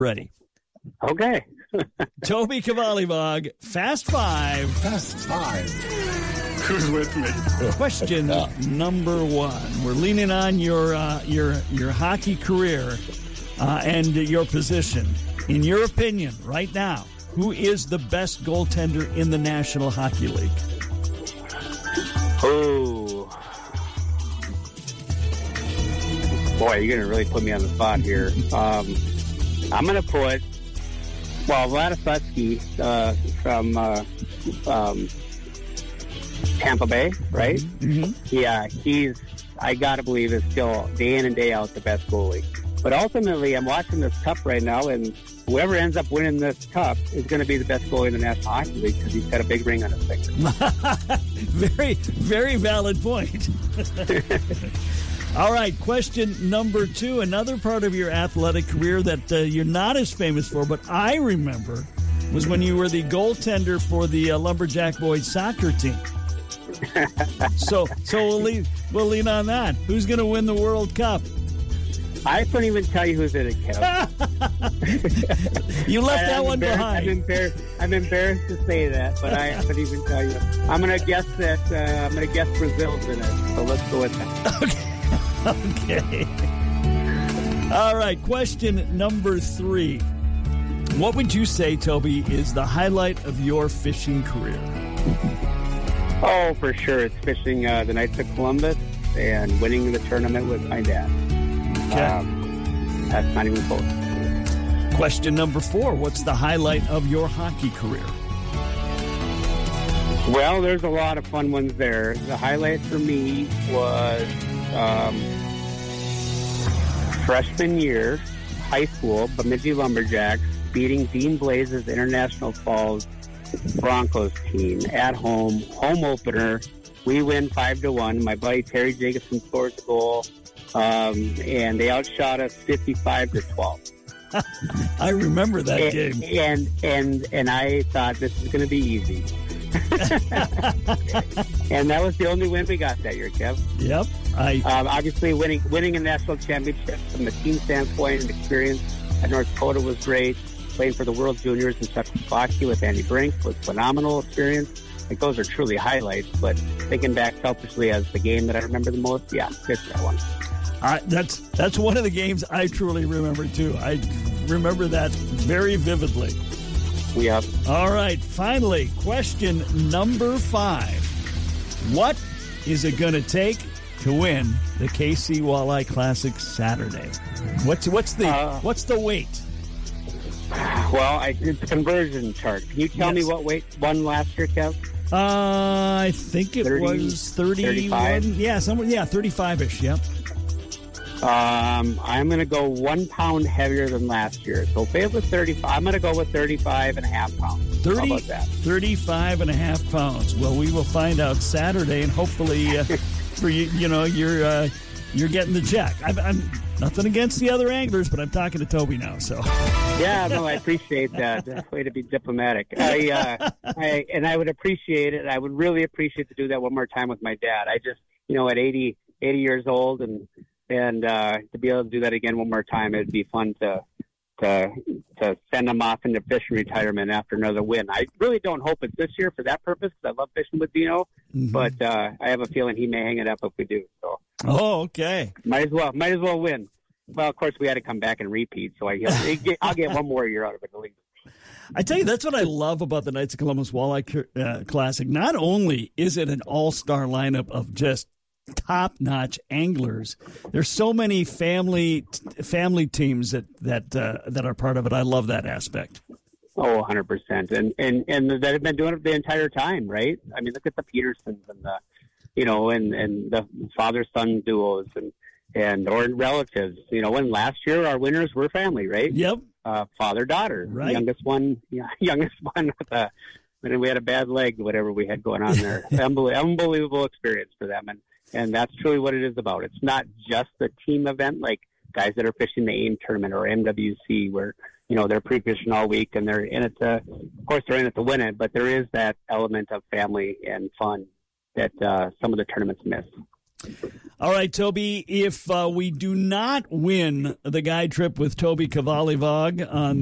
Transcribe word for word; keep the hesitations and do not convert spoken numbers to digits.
Ready. Okay. Toby Kavalivog, Fast Five. Fast Five. Who's with me? Question number one. We're leaning on your uh, your your hockey career uh, and your position. In your opinion, right now, who is the best goaltender in the National Hockey League? Oh. Boy, you're going to really put me on the spot here. Um, I'm going to put, well, Vladislavsky uh, from uh, um, Tampa Bay, right? Mm-hmm. Yeah, he's, I got to believe, is still day in and day out the best goalie. But ultimately, I'm watching this cup right now, and whoever ends up winning this cup is going to be the best goalie in the National Hockey League because he's got a big ring on his finger. Very, very valid point. All right, question number two. Another part of your athletic career that uh, you're not as famous for, but I remember, was when you were the goaltender for the uh, Lumberjack Boys soccer team. so so we'll lean, we'll lean on that. Who's going to win the World Cup? I couldn't even tell you who's in it, Kevin. You left that I'm one behind. I'm embarrassed, I'm embarrassed to say that, but I couldn't even tell you. I'm going to guess that uh, I'm going to guess Brazil's in it, so let's go with that. Okay. Okay. All right, question number three. What would you say, Toby, is the highlight of your fishing career? Oh, for sure. It's fishing uh, the Knights of Columbus and winning the tournament with my dad. Okay. Um, that's not even close. Question number four. What's the highlight of your hockey career? Well, there's a lot of fun ones there. The highlight for me was um, freshman year, high school, Bemidji Lumberjacks, beating Dean Blaze's International Falls Broncos team at home, home opener. We win five to one. My buddy Terry Jacobson scores a goal, um, and they outshot us fifty-five to twelve. I remember that and, game. And and and I thought this is going to be easy. And that was the only win we got that year, Kev. Yep. I um, obviously winning winning a national championship from the team standpoint and experience at North Dakota was great. Playing for the World Juniors in Czechoslovakia with Andy Brink was phenomenal experience. Like, those are truly highlights. But thinking back selfishly as the game that I remember the most, yeah, it's that one. I, that's that's one of the games I truly remember too. I remember that very vividly. Yep. All right. Finally, question number five. What is it going to take to win the K C Walleye Classic Saturday? What's what's the uh, what's the weight? Well, I, it's a conversion chart. Can you tell yes. me what weight won last year, Kev? Uh, I think it thirty, was thirty-one. thirty-five? Yeah, somewhere. Yeah, thirty-five-ish. Yep. Um, I'm going to go one pound heavier than last year. So if it was thirty-five, I'm going to go with thirty-five and a half pounds. thirty, How about that? thirty-five and a half pounds. Well, we will find out Saturday, and hopefully, uh, for you, you know, you're uh, you're getting the check. I'm, I'm nothing against the other anglers, but I'm talking to Toby now. So. Yeah, no, I appreciate that. That's a way to be diplomatic. I, uh, I and I would appreciate it. I would really appreciate to do that one more time with my dad. I just, you know, at eighty, eighty years old, and and uh, to be able to do that again one more time, it'd be fun to to to send him off into fishing retirement after another win. I really don't hope it's this year for that purpose, because I love fishing with Dino, mm-hmm. but uh, I have a feeling he may hang it up if we do. So. Oh, okay. Might as well, might as well win. Well, of course, we had to come back and repeat, so I, I'll get one more year out of it at least. I tell you, that's what I love about the Knights of Columbus Walleye uh, Classic. Not only is it an all-star lineup of just top-notch anglers, there's so many family family teams that that uh, that are part of it. I love that aspect. Oh, one hundred percent. And, and, and that have been doing it the entire time, right? I mean, look at the Petersons and the, you know, and, and the father-son duos and, and or relatives, you know, and last year our winners were family, right? Yep. Uh, father, daughter, right. youngest one, yeah, youngest one with a, when we had a bad leg, whatever we had going on there. Unbelievable, unbelievable experience for them. And, and that's truly what it is about. It's not just a team event, like guys that are fishing the AIM tournament or M W C where, you know, they're pre-fishing all week and they're in it to, of course they're in it to win it, but there is that element of family and fun that uh, some of the tournaments miss. All right, Toby, if uh, we do not win the guide trip with Toby Cavalli-Vog on